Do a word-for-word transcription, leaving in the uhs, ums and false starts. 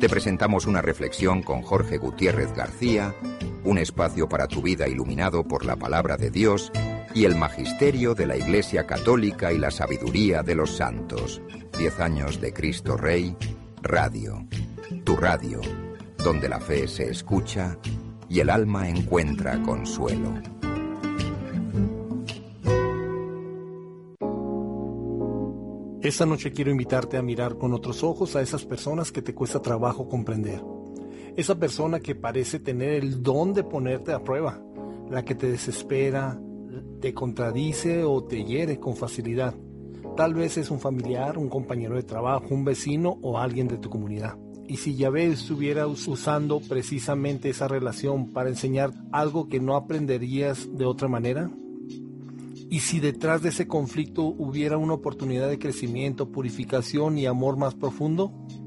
Te presentamos una reflexión con Jorge Gutiérrez García, un espacio para tu vida iluminado por la palabra de Dios y el magisterio de la Iglesia Católica y la sabiduría de los santos. Diez años de Cristo Rey, Radio. Tu radio, donde la fe se escucha y el alma encuentra consuelo. Esta noche quiero invitarte a mirar con otros ojos a esas personas que te cuesta trabajo comprender. Esa persona que parece tener el don de ponerte a prueba, la que te desespera, te contradice o te hiere con facilidad. Tal vez es un familiar, un compañero de trabajo, un vecino o alguien de tu comunidad. Y si Yahvé estuviera usando precisamente esa relación para enseñar algo que no aprenderías de otra manera, y si detrás de ese conflicto hubiera una oportunidad de crecimiento, purificación y amor más profundo,